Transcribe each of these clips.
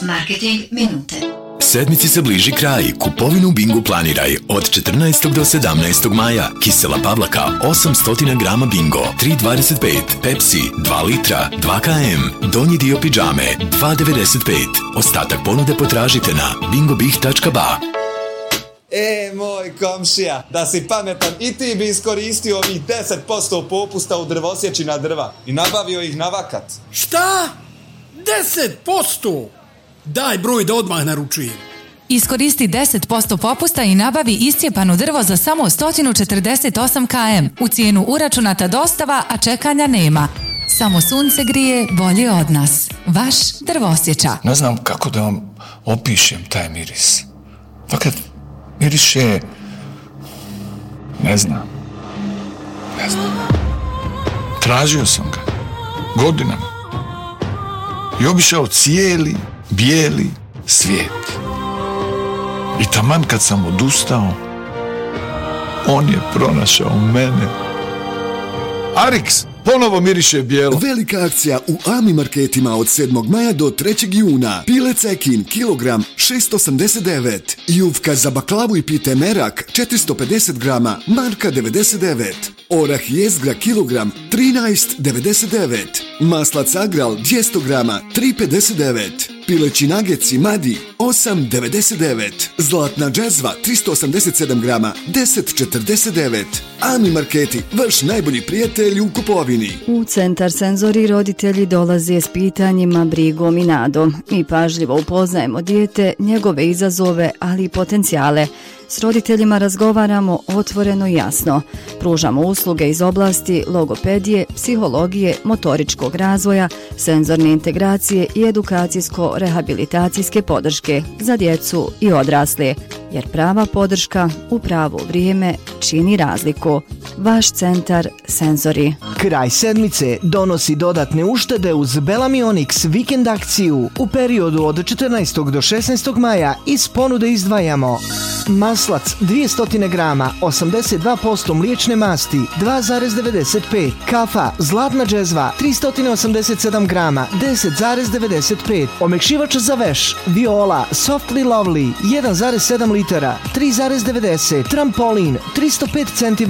Marketing minute. Sedmici se bliži kraj. Kupovinu u Bingu planiraj od 14. do 17. maja. Kisela Pavlaka 800 grama Bingo 3,25. Pepsi 2 litra 2 km. Donji dio pidžame 2,95. Ostatak ponude potražite na bingobih.ba. Moj komšija, da si pametan i ti bi iskoristio ovih 10% popusta u drvosjeći na drva i nabavio ih na vakat. Šta? 10%? Daj broj da odmah naručujem. Iskoristi 10% popusta i nabavi iscijepano drvo za samo 148 km. U cijenu uračunata dostava, a čekanja nema. Samo sunce grije bolje od nas. Vaš Drvosječa. Ne znam kako da vam opišem taj miris. Fakat miriše... Ne znam. Tražio sam ga. Godinama. I obišao cijeli bijeli svijet. I taman kad sam odustao, on je pronašao mene. Arix ponovo miriše bijelo. Velika akcija u AMI marketima od 7. maja do 3. juna. Pile cekin, kilogram, 689. Jufka za baklavu i pite merak, 450 grama, marka 99. Orah jezgra, kilogram, 13,99. Maslac Agral, 200 grama, 3,59. Pileći nageci Madi, 8,99. Zlatna džezva, 387 grama, 10,49. AMI marketi, vaš najbolji prijatelj u kupovini. U Centar Senzori roditelji dolaze s pitanjima, brigom i nadom. Mi pažljivo upoznajemo dijete, njegove izazove, ali i potencijale. S roditeljima razgovaramo otvoreno i jasno. Pružamo usluge iz oblasti logopedije, psihologije, motoričkog razvoja, senzorne integracije i edukacijsko-rehabilitacijske podrške za djecu i odrasle, jer prava podrška u pravo vrijeme čini razliku. Vaš Centar Senzori. Kraj sedmice donosi dodatne uštede uz Bellamy Onyx vikend akciju. U periodu od 14. do 16. maja iz ponude izdvajamo maslac 200 grama, 82% mliječne masti, 2,95. Kafa Zlatna džezva 387 grama, 10,95. Omekšivač za veš Viola Softly Lovely 1,7 litara, 3,90. Trampolin 305 cm,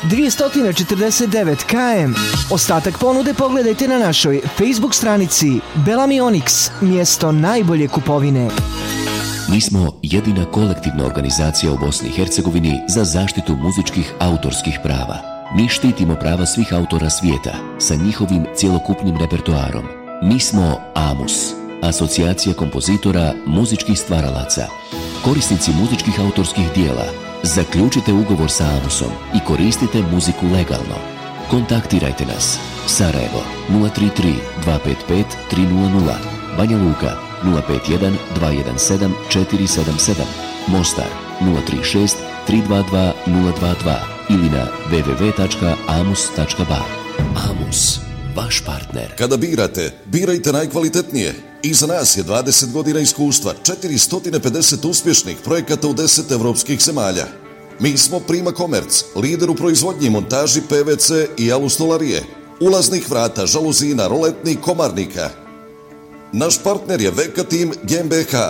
249 km. Ostatak ponude pogledajte na našoj Facebook stranici Bellamy Onyx, mjesto najbolje kupovine. Mi smo jedina kolektivna organizacija u Bosni i Hercegovini za zaštitu muzičkih autorskih prava. Mi štitimo prava svih autora svijeta sa njihovim cjelokupnim repertoarom. Mi smo AMUS, Asocijacija kompozitora muzičkih stvaralaca. Korisnici muzičkih autorskih dijela, zaključite ugovor sa AMUS-om i koristite muziku legalno. Kontaktirajte nas. Sarajevo 033 255 300, Banja Luka 051 217 477, Mostar 036 322 022 ili na www.amus.ba. AMUS, vaš partner. Kada birajte najkvalitetnije. Iza nas je 20 godina iskustva, 450 uspješnih projekata u 10 evropskih zemalja. Mi smo Prima Komerc, lider u proizvodnji i montaži PVC i alustolarije, ulaznih vrata, žaluzina, roletnih, komarnika. Naš partner je VK Team GmbH,